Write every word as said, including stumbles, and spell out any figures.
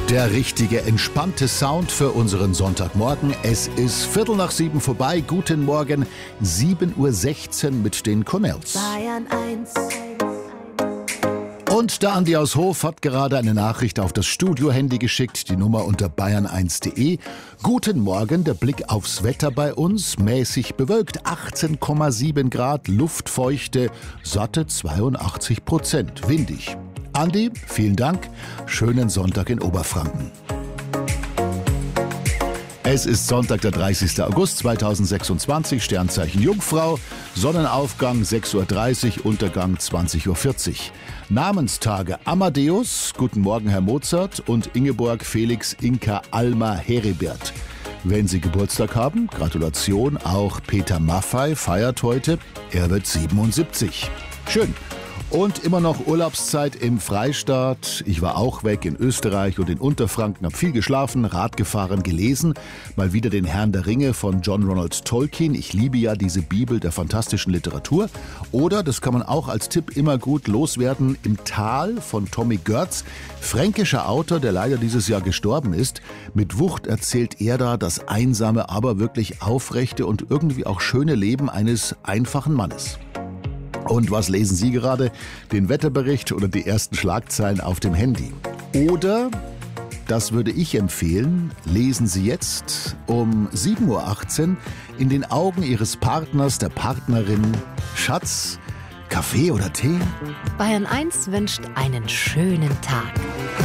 Der richtige, entspannte Sound für unseren Sonntagmorgen. Es ist Viertel nach sieben vorbei. Guten Morgen, sieben Uhr sechzehn mit den Cornells. Bayern eins. Und der Andi aus Hof hat gerade eine Nachricht auf das Studio-Handy geschickt, die Nummer unter bayern eins punkt de. Guten Morgen, der Blick aufs Wetter bei uns. Mäßig bewölkt, achtzehn Komma sieben Grad, Luftfeuchte, satte zweiundachtzig Prozent, windig. Andi, vielen Dank. Schönen Sonntag in Oberfranken. Es ist Sonntag, der dreißigster August zweitausendsechsundzwanzig, Sternzeichen Jungfrau, Sonnenaufgang sechs Uhr dreißig, Untergang zwanzig Uhr vierzig. Namenstage Amadeus, guten Morgen Herr Mozart, und Ingeborg Felix Inka Alma Heribert. Wenn Sie Geburtstag haben, Gratulation, auch Peter Maffay feiert heute, er wird siebenundsiebzig. Schön. Und immer noch Urlaubszeit im Freistaat. Ich war auch weg in Österreich und in Unterfranken, habe viel geschlafen, Rad gefahren, gelesen. Mal wieder den Herrn der Ringe von John Ronald Tolkien. Ich liebe ja diese Bibel der fantastischen Literatur. Oder, das kann man auch als Tipp immer gut loswerden, Im Tal von Tommy Görz. Fränkischer Autor, der leider dieses Jahr gestorben ist. Mit Wucht erzählt er da das einsame, aber wirklich aufrechte und irgendwie auch schöne Leben eines einfachen Mannes. Und was lesen Sie gerade? Den Wetterbericht oder die ersten Schlagzeilen auf dem Handy? Oder, das würde ich empfehlen, lesen Sie jetzt um sieben Uhr achtzehn in den Augen Ihres Partners, der Partnerin, Schatz, Kaffee oder Tee? Bayern eins wünscht einen schönen Tag.